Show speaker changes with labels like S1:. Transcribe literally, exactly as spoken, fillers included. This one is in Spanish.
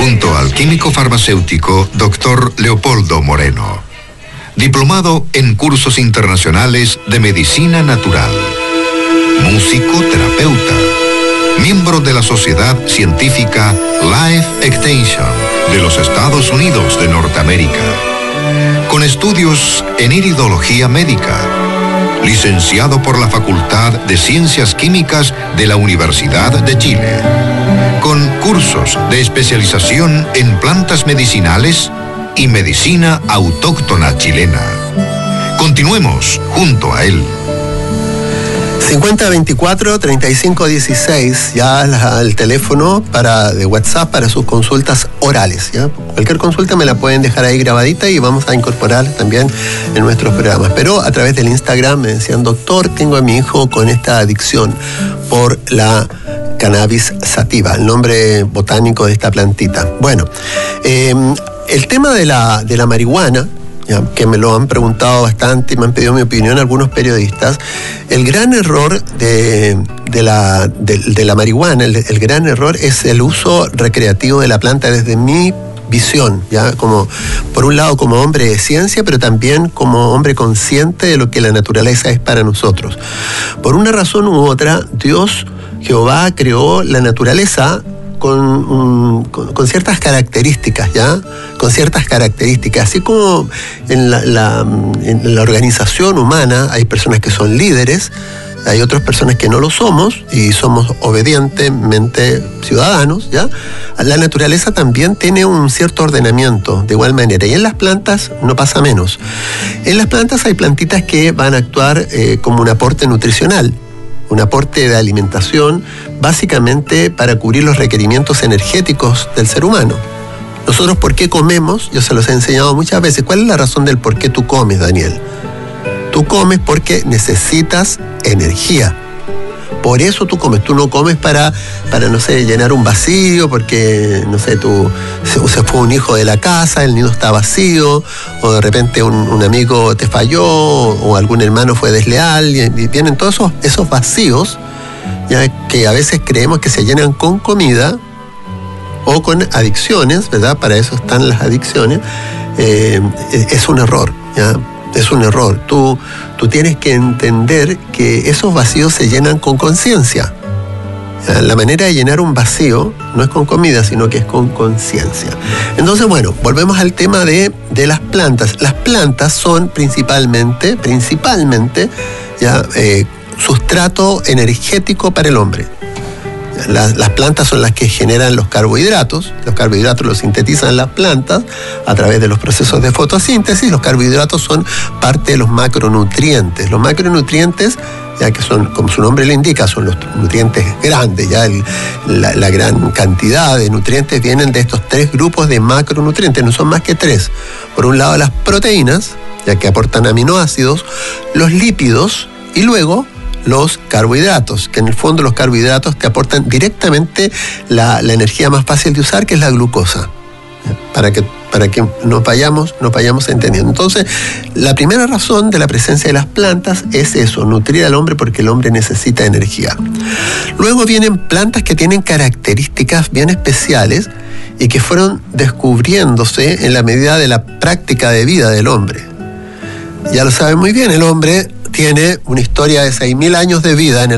S1: junto al químico farmacéutico doctor Leopoldo Moreno, diplomado en cursos internacionales de medicina natural, músico terapeuta, miembro de la Sociedad Científica Life Extension de los Estados Unidos de Norteamérica, con estudios en iridología médica, licenciado por la Facultad de Ciencias Químicas de la Universidad de Chile, con cursos de especialización en plantas medicinales y medicina autóctona chilena. Continuemos junto a él.
S2: cincuenta veinticuatro treinta y cinco dieciséis, ya la, el teléfono para, de WhatsApp para sus consultas orales, ¿ya? Cualquier consulta me la pueden dejar ahí grabadita y vamos a incorporar también en nuestros programas. Pero a través del Instagram me decían: doctor, tengo a mi hijo con esta adicción por la cannabis sativa, el nombre botánico de esta plantita. Bueno, eh, el tema de la, de la marihuana, ya, que me lo han preguntado bastante y me han pedido mi opinión algunos periodistas. El gran error de, de, la, de, de la marihuana, el, el gran error es el uso recreativo de la planta desde mi visión, ya, como por un lado como hombre de ciencia, pero también como hombre consciente de lo que la naturaleza es para nosotros. Por una razón u otra, Dios, Jehová, creó la naturaleza Con, um, con, con ciertas características, ¿ya? Con ciertas características. Así como en la, la, en la organización humana hay personas que son líderes, hay otras personas que no lo somos y somos obedientemente ciudadanos, ¿ya? La naturaleza también tiene un cierto ordenamiento de igual manera, y en las plantas no pasa menos. En las plantas hay plantitas que van a actuar eh, como un aporte nutricional, un aporte de alimentación, básicamente para cubrir los requerimientos energéticos del ser humano. Nosotros, ¿por qué comemos? Yo se los he enseñado muchas veces. ¿Cuál es la razón del por qué tú comes, Daniel? Tú comes porque necesitas energía. Por eso tú comes. Tú no comes para, para no sé, llenar un vacío, porque, no sé, tú, se, se fue un hijo de la casa, el nido está vacío, o de repente un, un amigo te falló, o algún hermano fue desleal, y, y vienen todos esos, esos vacíos, ya, que a veces creemos que se llenan con comida o con adicciones, ¿verdad? Para eso están las adicciones. Eh, es un error, ¿ya? Es un error. Tú, tú tienes que entender que esos vacíos se llenan con conciencia. La manera de llenar un vacío no es con comida, sino que es con conciencia. Entonces, bueno, volvemos al tema de, de las plantas. Las plantas son principalmente, principalmente, ya, eh, sustrato energético para el hombre. Las, las plantas son las que generan los carbohidratos. Los carbohidratos los sintetizan las plantas a través de los procesos de fotosíntesis. Los carbohidratos son parte de los macronutrientes. Los macronutrientes, ya que son, como su nombre le indica, son los nutrientes grandes. Ya el, la, la gran cantidad de nutrientes vienen de estos tres grupos de macronutrientes. No son más que tres. Por un lado, las proteínas, ya que aportan aminoácidos, los lípidos y luego los carbohidratos, que en el fondo los carbohidratos te aportan directamente la, la energía más fácil de usar, que es la glucosa, para que, para que nos vayamos, nos vayamos entendiendo. Entonces, la primera razón de la presencia de las plantas es eso, nutrir al hombre, porque el hombre necesita energía. Luego vienen plantas que tienen características bien especiales y que fueron descubriéndose en la medida de la práctica de vida del hombre. Ya lo saben muy bien, el hombre tiene una historia de seis mil años de vida en el